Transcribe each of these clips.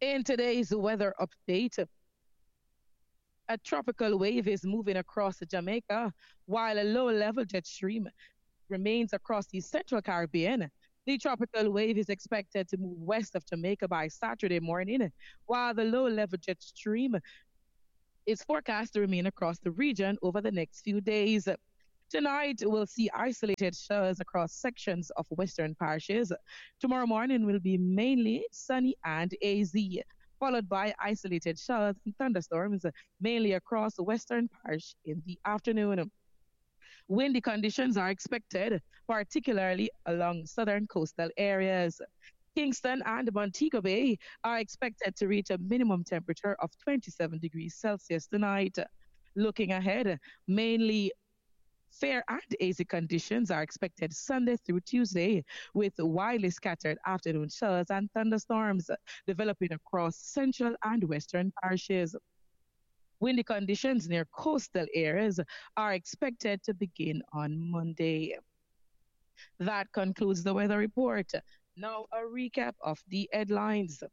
In today's weather update, a tropical wave is moving across Jamaica while a low level jet stream remains across the central Caribbean. The tropical wave is expected to move west of Jamaica by Saturday morning, while the low level jet stream is forecast to remain across the region over the next few days. Tonight, we'll see isolated showers across sections of western parishes. Tomorrow morning will be mainly sunny and hazy, followed by isolated showers and thunderstorms, mainly across the western parish in the afternoon. Windy conditions are expected, particularly along southern coastal areas. Kingston and Montego Bay are expected to reach a minimum temperature of 27 degrees Celsius tonight. Looking ahead, mainly fair and hazy conditions are expected Sunday through Tuesday, with widely scattered afternoon showers and thunderstorms developing across central and western parishes. Windy conditions near coastal areas are expected to begin on Monday. That concludes the weather report. Now, a recap of the headlines.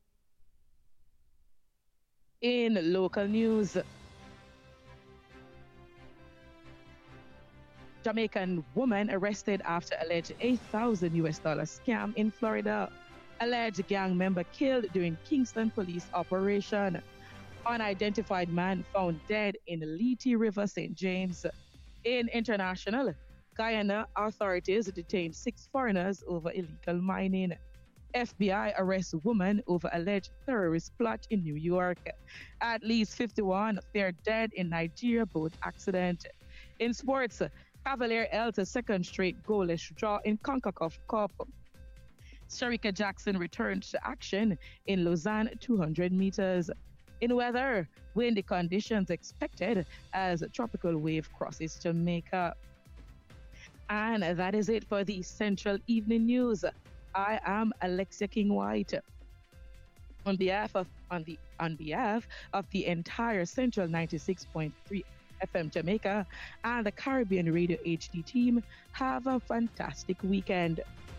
In local news, Jamaican woman arrested after alleged $8,000 scam in Florida. Alleged gang member killed during Kingston police operation. Unidentified man found dead in Liti River, St. James. In international, Guyana authorities detained 6 foreigners over illegal mining. FBI arrests woman over alleged terrorist plot in New York. At least 51 fared dead in Nigeria boat accident. In sports, Cavalier held a second straight goalless draw in CONCACAF Cup. Sharika Jackson returned to action in Lausanne 200 meters. In weather, windy conditions expected as a tropical wave crosses Jamaica. And that is it for the Central Evening News. I am Alexia King White. On behalf of the entire Central 96.3 FM Jamaica and the Caribbean Radio HD team, have a fantastic weekend.